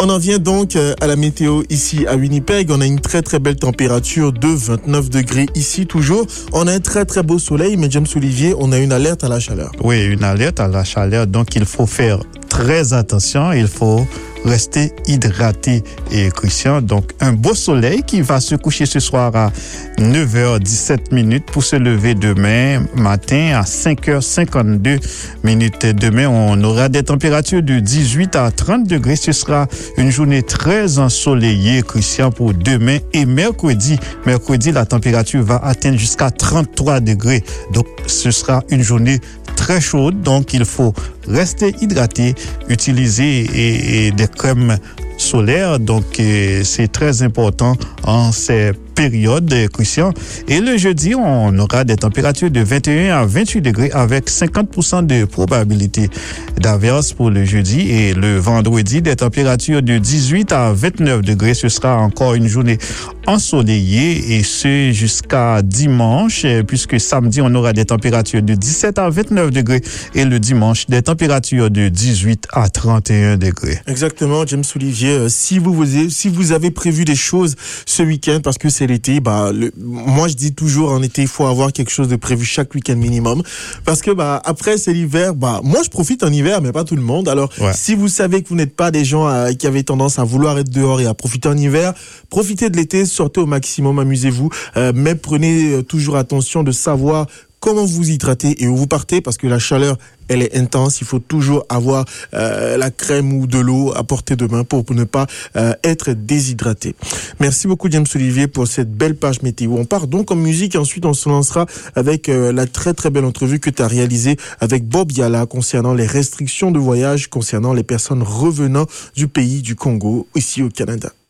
On en vient donc à la météo ici à Winnipeg. On a une très très belle température de 29 degrés ici toujours. On a un très très beau soleil, mais James Olivier, on a une alerte à la chaleur. Oui, une alerte à la chaleur. Donc il faut faire très attention. Il faut rester hydraté et Christian. Donc, un beau soleil qui va se coucher ce soir à 9h17 pour se lever demain matin à 5h52. Demain, on aura des températures de 18 à 30 degrés. Ce sera une journée très ensoleillée, Christian, pour demain et mercredi. Mercredi, la température va atteindre jusqu'à 33 degrés. Donc, ce sera une journée très chaude, donc il faut rester hydraté, utiliser des crèmes solaires, donc c'est très important en ces périodes, Christian. Et le jeudi, on aura des températures de 21 à 28 degrés avec 50% de probabilité d'averse pour le jeudi. Et le vendredi, des températures de 18 à 29 degrés. Ce sera encore une journée ensoleillée et ce jusqu'à dimanche, puisque samedi, on aura des températures de 17 à 29 degrés et le dimanche, des températures de 18 à 31 degrés. Exactement, James Olivier. Si vous avez prévu des choses ce week-end, parce que c'est l'été, moi je dis toujours en été, il faut avoir quelque chose de prévu chaque week-end minimum. Parce que après c'est l'hiver, moi je profite en hiver, mais pas tout le monde. Alors si vous savez que vous n'êtes pas des gens qui avaient tendance à vouloir être dehors et à profiter en hiver, profitez de l'été, sortez au maximum, amusez-vous, mais prenez toujours attention de savoir comment vous hydratez et où vous partez, parce que la chaleur, elle est intense. Il faut toujours avoir la crème ou de l'eau à portée de main pour ne pas être déshydraté. Merci beaucoup, James Olivier, pour cette belle page météo. On part donc en musique et ensuite on se lancera avec la très très belle entrevue que tu as réalisée avec Bob Yala concernant les restrictions de voyage concernant les personnes revenant du pays du Congo, ici au Canada.